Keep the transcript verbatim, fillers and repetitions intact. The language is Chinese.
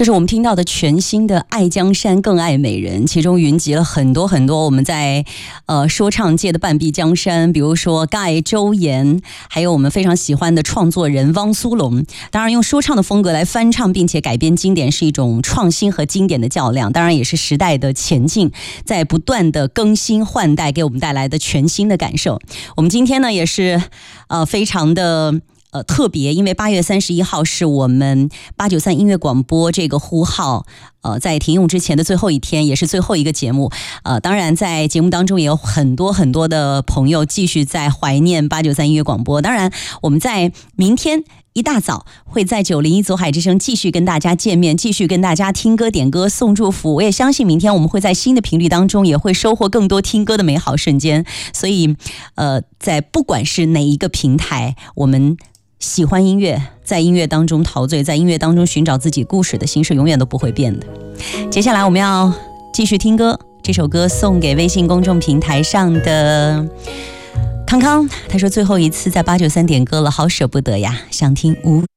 这是我们听到的全新的《爱江山更爱美人》，其中云集了很多很多我们在呃说唱界的半壁江山，比如说盖、周岩，还有我们非常喜欢的创作人汪苏泷。当然，用说唱的风格来翻唱并且改编经典，是一种创新和经典的较量，当然也是时代的前进，在不断的更新换代，给我们带来的全新的感受。我们今天呢，也是呃非常的。呃，特别，因为八月三十一号是我们八九三音乐广播这个呼号，呃，在停用之前的最后一天，也是最后一个节目。呃，当然，在节目当中也有很多很多的朋友继续在怀念八九三音乐广播。当然，我们在明天一大早会在九零一左海之声继续跟大家见面，继续跟大家听歌点歌送祝福。我也相信明天我们会在新的频率当中也会收获更多听歌的美好瞬间。所以，呃，在不管是哪一个平台，我们喜欢音乐，在音乐当中陶醉，在音乐当中寻找自己故事的心是永远都不会变的。接下来我们要继续听歌，这首歌送给微信公众平台上的康康，他说最后一次在八九三点歌了，好舍不得呀，想听无